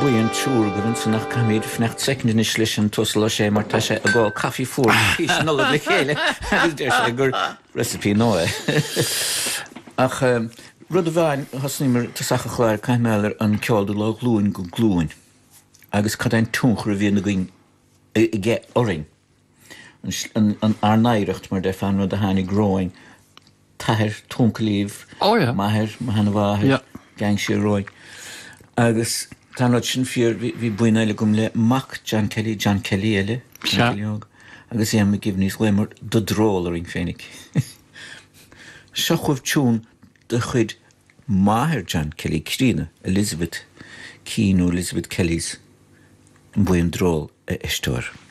buon túr san nach camid fnecht second is leis an tosla sé mar tá sé a gáil caffi fór ís nola le chéile déir sé gur recipe nóa. Ach rud a bhain hasnímar tasacha chláir caiimeallar an ceáldú le glúin go glúin. Agus cad ein túnchar a bhíonna going I ggé oring. An arnaireacht mar de fan rud a hánig gróing tair túncalíomh maithir hana bháthir gang sé rói. Agus tá rud sin fior bhí buine eile gom le Mac John Kelly eile agus é me gibh níos léimar do drólaring féinnig. Seo chuibh tún de chuid maithir John Kelly crína Elizabeth Keane ó Elizabeth Kellys an buin dról a isteoir.